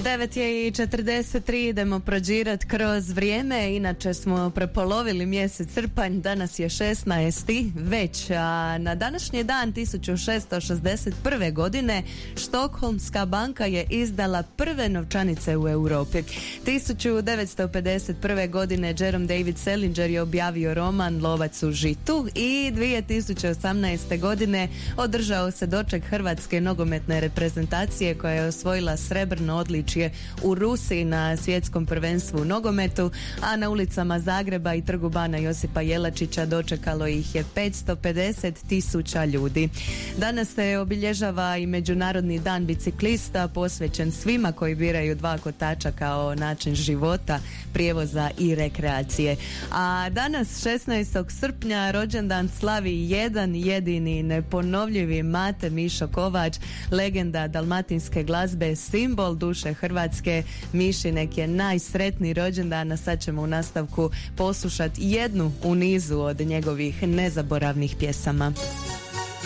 9:43, idemo prođirat kroz vrijeme, inače smo prepolovili mjesec srpanj, danas je 16. već, a na današnji dan 1661. godine Štokholmska banka je izdala prve novčanice u Europi. 1951. godine Jerome David Salinger je objavio roman Lovac u žitu i 2018. godine održao se doček Hrvatske nogometne reprezentacije koja je osvojila srebrno odličje u Rusiji na svjetskom prvenstvu u nogometu, a na ulicama Zagreba i trgu Bana Josipa Jelačića dočekalo ih je 550.000 ljudi. Danas se obilježava i Međunarodni dan biciklista, posvećen svima koji biraju dva kotača kao način života, prijevoza i rekreacije. A danas 16. srpnja rođendan slavi jedan jedini neponovljivi Mate Mišo Kovač, legenda dalmatinske glazbe, simbol duše Hrvatske. Miši, nek je najsretniji rođendan, a sad ćemo u nastavku poslušati jednu u nizu od njegovih nezaboravnih pjesama.